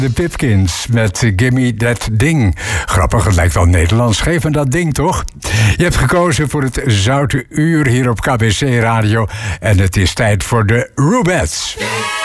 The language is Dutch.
De Pipkins met Gimme That Ding. Grappig, het lijkt wel Nederlands. Geef me dat ding, toch? Je hebt gekozen voor het Zoute Uur hier op KBC Radio. En het is tijd voor de Rubettes.